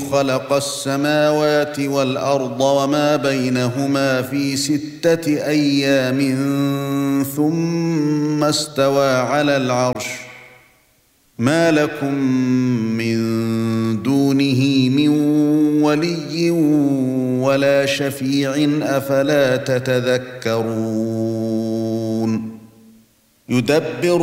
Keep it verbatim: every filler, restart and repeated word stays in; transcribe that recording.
خلق السماوات والأرض وما بينهما في ستة أيام ثم استوى على العرش ما لكم من دونه من ولي ولا شفيع أفلا تتذكرون يدبر